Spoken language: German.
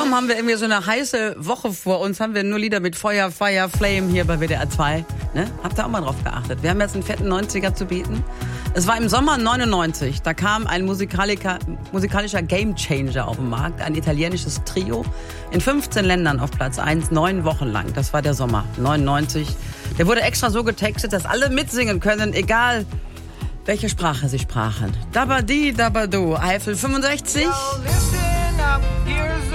Kaum haben wir irgendwie so eine heiße Woche vor uns, haben wir nur Lieder mit Feuer, Fire, Flame hier bei WDR 2. Ne? Habt ihr auch mal drauf geachtet? Wir haben jetzt einen fetten 90er zu bieten. Es war im Sommer 99, da kam ein musikalischer Gamechanger auf den Markt, ein italienisches Trio, in 15 Ländern auf Platz 1, 9 Wochen lang. Das war der Sommer 99. Der wurde extra so getextet, dass alle mitsingen können, egal welche Sprache sie sprachen. Dabadi, Dabadu, Eifel 65.